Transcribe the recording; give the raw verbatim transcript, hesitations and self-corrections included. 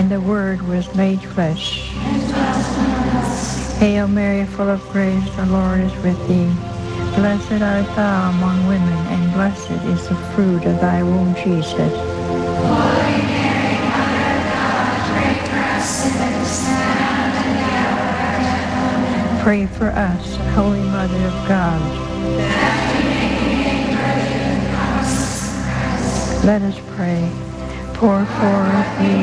And the Word was made flesh. Hail Mary, full of grace, the Lord is with thee. Blessed art thou among women, and blessed is the fruit of thy womb, Jesus. Holy Mary, Mother of God, pray for us sinners, now and at the hour of our death. Amen. Pray for us, Holy Mother of God. That we may be made worthy of the promises of Christ. Let us pray. Pour forth, ye